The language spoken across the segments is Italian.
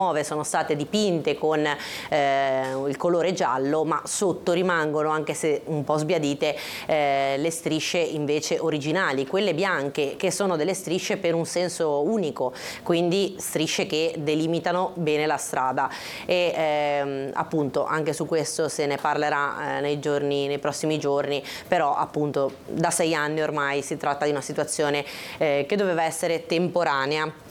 sono state dipinte con il colore giallo, ma sotto rimangono, anche se un po' sbiadite, le strisce invece originali, quelle bianche, che sono delle strisce per un senso unico, quindi strisce che delimitano bene la strada. E appunto anche su questo se ne parlerà nei prossimi giorni, però appunto da 6 anni ormai si tratta di una situazione che doveva essere temporanea.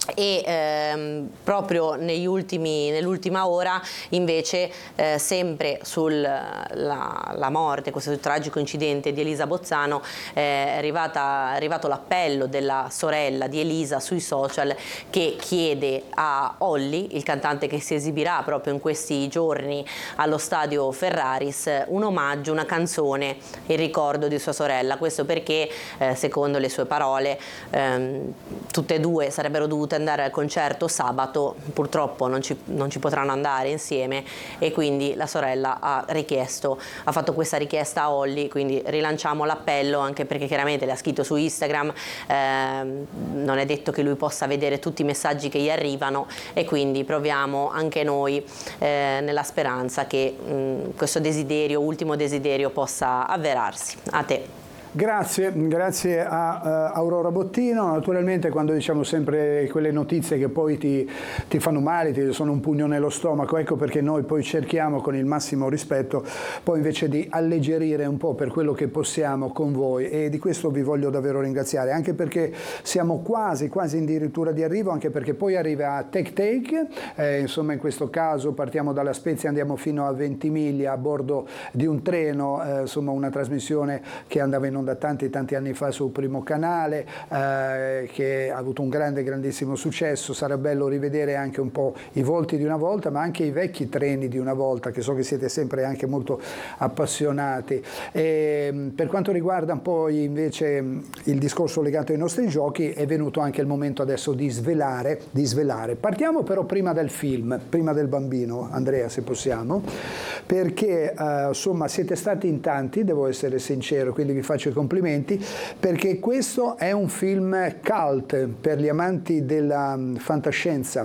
E proprio nell'ultima ora invece sempre sulla morte, questo tragico incidente di Elisa Bozzano, è arrivato l'appello della sorella di Elisa sui social, che chiede a Olly, il cantante che si esibirà proprio in questi giorni allo stadio Ferraris, un omaggio, una canzone in ricordo di sua sorella. Questo perché secondo le sue parole tutte e due sarebbero dovute andare al concerto sabato, purtroppo non ci potranno andare insieme, e quindi la sorella ha fatto questa richiesta a Olly. Quindi rilanciamo l'appello, anche perché chiaramente le ha scritto su Instagram, non è detto che lui possa vedere tutti i messaggi che gli arrivano, e quindi proviamo anche noi nella speranza che questo ultimo desiderio possa avverarsi. A te. Grazie a Aurora Bottino. Naturalmente quando diciamo sempre quelle notizie che poi ti fanno male, ti sono un pugno nello stomaco, ecco perché noi poi cerchiamo con il massimo rispetto poi invece di alleggerire un po' per quello che possiamo con voi, e di questo vi voglio davvero ringraziare, anche perché siamo quasi addirittura di arrivo, anche perché poi arriva Take, insomma in questo caso partiamo dalla Spezia, andiamo fino a Ventimiglia a bordo di un treno, insomma una trasmissione che andava in da tanti anni fa sul Primo Canale, che ha avuto un grandissimo successo. Sarà bello rivedere anche un po' i volti di una volta, ma anche i vecchi treni di una volta, che so che siete sempre anche molto appassionati. E per quanto riguarda poi invece il discorso legato ai nostri giochi, è venuto anche il momento adesso di svelare. Partiamo però prima del film, prima del bambino, Andrea, se possiamo, perché insomma siete stati in tanti, devo essere sincero, quindi vi faccio i complimenti, perché questo è un film cult per gli amanti della fantascienza.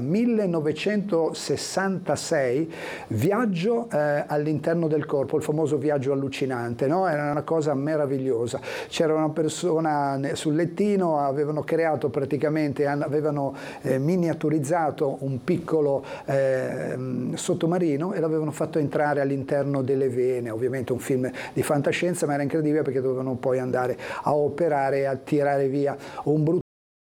1966, Viaggio all'interno del corpo, il famoso viaggio allucinante, no? Era una cosa meravigliosa. C'era una persona sul lettino, avevano creato praticamente, avevano miniaturizzato un piccolo sottomarino e l'avevano fatto entrare all'interno delle vene. Ovviamente un film di fantascienza, ma era incredibile perché dovevano poi andare a operare e a tirare via un brutto.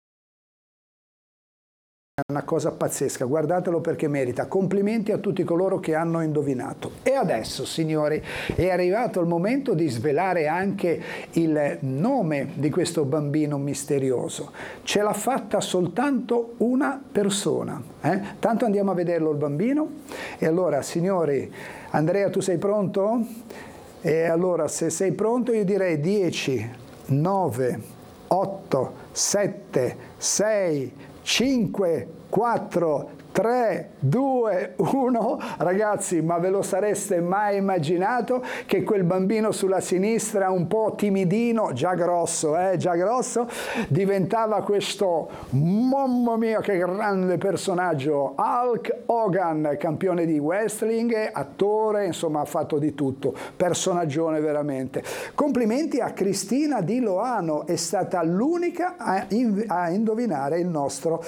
Una cosa pazzesca, guardatelo perché merita. Complimenti a tutti coloro che hanno indovinato. E adesso, signori, è arrivato il momento di svelare anche il nome di questo bambino misterioso. Ce l'ha fatta soltanto una persona. Tanto andiamo a vederlo il bambino. E allora, signori, Andrea, tu sei pronto? E allora, se sei pronto, io direi 10, 9, 8, 7, 6, 5, 4, 3, 2, 1. Ragazzi, ma ve lo sareste mai immaginato che quel bambino sulla sinistra, un po' timidino, già grosso, diventava questo, mamma mia che grande personaggio, Hulk Hogan, campione di wrestling, attore, insomma ha fatto di tutto, personaggione veramente. Complimenti a Cristina Di Loano, è stata l'unica a indovinare il nostro.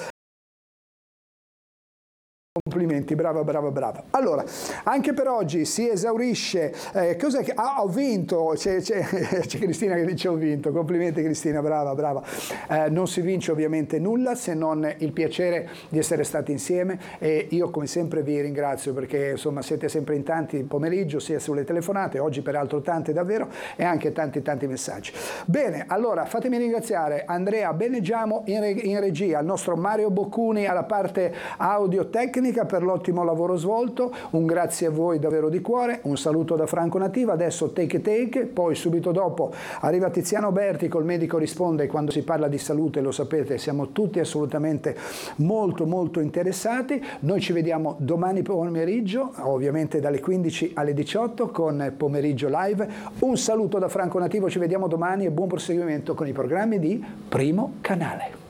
Complimenti, brava. Allora, anche per oggi si esaurisce. Cos'è che ho vinto? C'è Cristina che dice ho vinto. Complimenti Cristina, brava. Non si vince ovviamente nulla se non il piacere di essere stati insieme, e io come sempre vi ringrazio perché insomma siete sempre in tanti il pomeriggio, sia sulle telefonate, oggi peraltro tante davvero, e anche tanti messaggi. Bene, allora fatemi ringraziare Andrea Beneggiamo in regia, il nostro Mario Boccuni alla parte audio tecnica per l'ottimo lavoro svolto, un grazie a voi davvero di cuore, un saluto da Franco Nativa. Adesso Take, poi subito dopo arriva Tiziano Berti col Medico Risponde. Quando si parla di salute, lo sapete, siamo tutti assolutamente molto interessati. Noi ci vediamo domani pomeriggio, ovviamente dalle 15 alle 18 con Pomeriggio Live. Un saluto da Franco Nativo, ci vediamo domani e buon proseguimento con i programmi di Primo Canale.